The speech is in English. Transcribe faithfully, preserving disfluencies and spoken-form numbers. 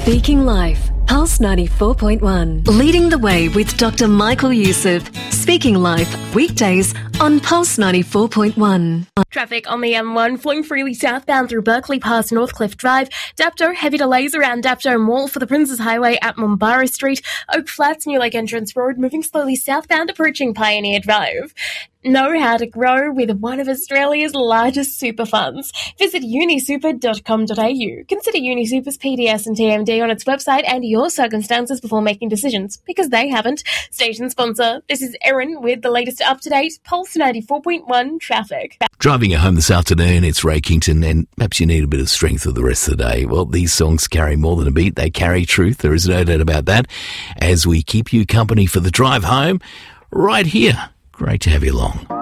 Speaking Life, Pulse ninety-four point one. Leading the way with Doctor Michael Youssef. Speaking Life, weekdays on Pulse ninety-four point one. Traffic on the M one flowing freely southbound through Berkeley past Northcliffe Drive. Dapto, heavy delays around Dapto Mall for the Princes Highway at Mumbara Street. Oak Flats, New Lake Entrance Road, moving slowly southbound approaching Pioneer Drive. Know how to grow with one of Australia's largest super funds. Visit unisuper dot com dot a u. Consider UniSuper's P D S and T M D on its website and your circumstances before making decisions, because they haven't. Station sponsor. This is Erin with the latest up-to-date Pulse ninety-four point one traffic. Driving you home this afternoon, it's Ray Kington, and perhaps you need a bit of strength for the rest of the day. Well, these songs carry more than a beat. They carry truth. There is no doubt about that. As we keep you company for the drive home, right here. Great to have you along.